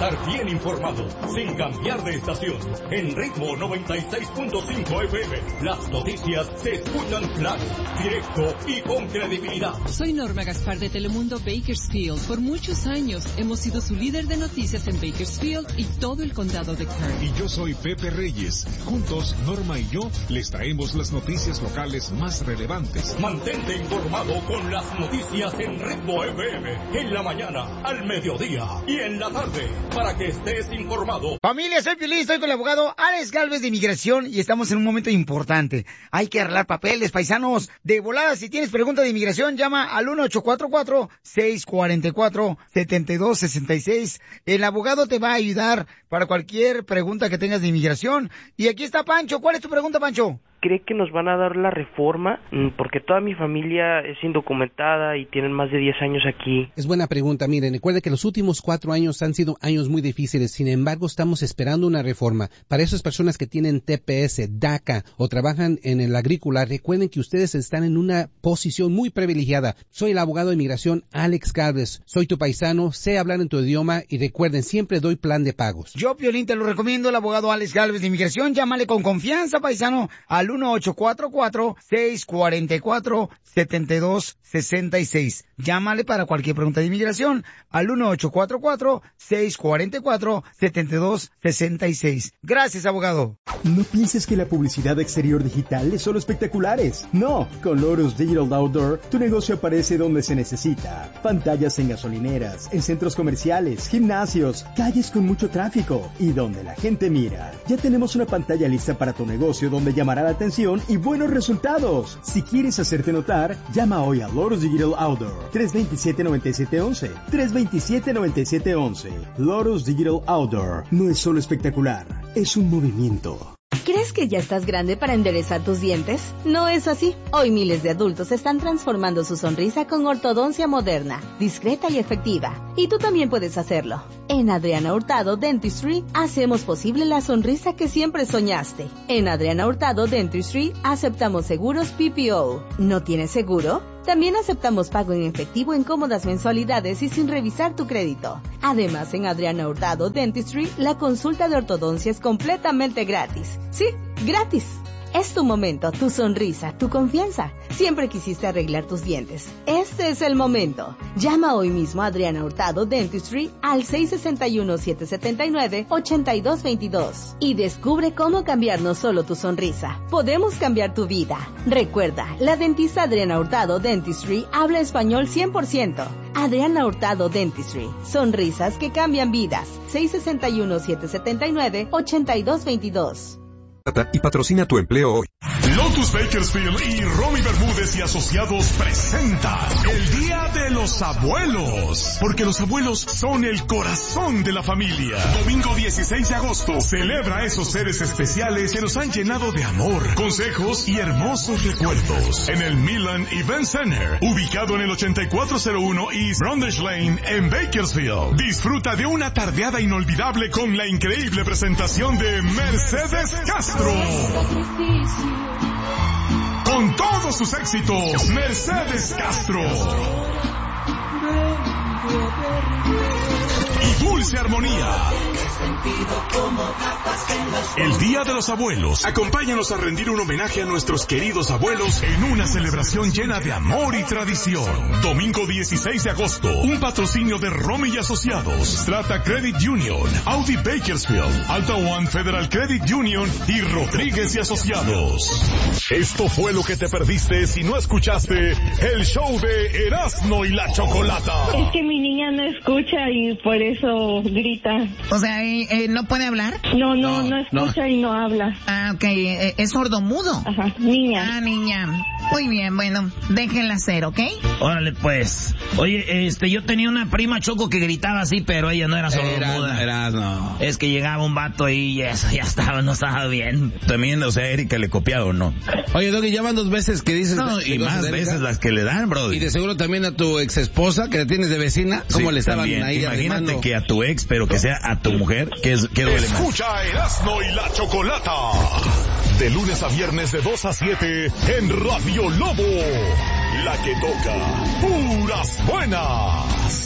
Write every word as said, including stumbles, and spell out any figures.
estar bien informado, sin cambiar de estación. En Ritmo noventa y seis punto cinco F M, las noticias se escuchan claro, directo y con credibilidad. Soy Norma Gaspar de Telemundo Bakersfield. Por muchos años hemos sido su líder de noticias en Bakersfield y todo el condado de Kern. Y yo soy Pepe Reyes. Juntos, Norma y yo les traemos las noticias locales más relevantes. Mantente informado con las noticias en Ritmo F M, en la mañana, al mediodía y en la tarde, para que estés informado. Familia, soy Piolín, estoy con el abogado Alex Gálvez de Inmigración y estamos en un momento importante. Hay que arreglar papeles, paisanos. De volada, si tienes pregunta de inmigración, llama al uno ocho cuatro cuatro, seis cuatro cuatro, siete dos seis seis. El abogado te va a ayudar para cualquier pregunta que tengas de inmigración. Y aquí está Pancho. ¿Cuál es tu pregunta, Pancho? ¿Cree que nos van a dar la reforma? Porque toda mi familia es indocumentada y tienen más de diez años aquí. Es buena pregunta. Miren, recuerde que los últimos cuatro años han sido años muy difíciles. Sin embargo, estamos esperando una reforma. Para esas personas que tienen T P S, DACA o trabajan en el agrícola, recuerden que ustedes están en una posición muy privilegiada. Soy el abogado de inmigración Alex Gálvez. Soy tu paisano, sé hablar en tu idioma y recuerden, siempre doy plan de pagos. Yo, Piolín, te lo recomiendo, el abogado Alex Gálvez de Inmigración. Llámale con confianza, paisano, al uno ocho cuatro cuatro, seis cuatro cuatro, siete dos seis seis. Llámale para cualquier pregunta de inmigración al uno ocho cuatro cuatro, seis cuatro cuatro, siete dos seis seis. Gracias, abogado. No pienses que la publicidad exterior digital es solo espectaculares. No, con Lotus Digital Outdoor, tu negocio aparece donde se necesita. Pantallas en gasolineras, en centros comerciales, gimnasios, calles con mucho tráfico y donde la gente mira. Ya tenemos una pantalla lista para tu negocio donde llamará la atención y buenos resultados. Si quieres hacerte notar, llama hoy a Lotus Digital Outdoor. tres dos siete, nueve siete uno uno. tres dos siete, nueve siete uno uno. Lotus Digital Outdoor. No es solo espectacular, es un movimiento. ¿Crees que ya estás grande para enderezar tus dientes? No es así. Hoy miles de adultos están transformando su sonrisa con ortodoncia moderna, discreta y efectiva. Y tú también puedes hacerlo. En Adriana Hurtado Dentistry hacemos posible la sonrisa que siempre soñaste. En Adriana Hurtado Dentistry aceptamos seguros P P O. ¿No tienes seguro? También aceptamos pago en efectivo en cómodas mensualidades y sin revisar tu crédito. Además, en Adriana Hurtado Dentistry, la consulta de ortodoncia es completamente gratis. Sí, gratis. Es tu momento, tu sonrisa, tu confianza. Siempre quisiste arreglar tus dientes. Este es el momento. Llama hoy mismo a Adriana Hurtado Dentistry al seis seis uno, siete siete nueve, ocho dos dos dos y descubre cómo cambiar no solo tu sonrisa. Podemos cambiar tu vida. Recuerda, la dentista Adriana Hurtado Dentistry habla español cien por ciento. Adriana Hurtado Dentistry. Sonrisas que cambian vidas. seis seis uno, siete siete nueve, ocho dos dos dos. Y patrocina tu empleo hoy. Lotus Bakersfield y Romy Bermúdez y Asociados presentan el Día de los Abuelos, porque los abuelos son el corazón de la familia. Domingo dieciséis de agosto, celebra a esos seres especiales que nos han llenado de amor, consejos y hermosos recuerdos en el Milan Event Center, ubicado en el ochenta y cuatro cero uno East Brundage Lane en Bakersfield. Disfruta de una tardeada inolvidable con la increíble presentación de Mercedes Castro. Con todos sus éxitos, Mercedes Castro. Y Dulce Armonía. El Día de los Abuelos. Acompáñanos a rendir un homenaje a nuestros queridos abuelos en una celebración llena de amor y tradición. Domingo dieciséis de agosto. Un patrocinio de Romy y Asociados, Strata Credit Union, Audi Bakersfield, Alta One Federal Credit Union y Rodríguez y Asociados. Esto fue lo que te perdiste si no escuchaste el show de Erasmo y la Chocolata. Es que mi niña no escucha y por eso grita. O sea, eh, eh, ¿no puede hablar? No, no, no, no escucha no. y no habla. Ah, ok, eh, es sordomudo. Ajá, niña. Ah, niña. Muy bien, bueno, déjenla hacer, ¿ok? Órale, pues. Oye, este, yo tenía una prima, Choco, que gritaba así, pero ella no era sordomuda. Era, no. Es que llegaba un vato ahí y eso ya estaba, no estaba bien. También, o sea, Erika le copiaba, ¿o no? Oye, Doggy, ya van dos veces que dices... No, y más veces las que le dan, bro. Y de seguro también a tu ex esposa, que la tienes de vecina, ¿cómo sí, le estaban también. ahí Imagínate arrimando? Que a tu ex, pero que sea a tu mujer, que es que duele más. Escucha Erasmo y la Chocolata. De lunes a viernes de dos a siete en Radio Lobo. La que toca puras buenas.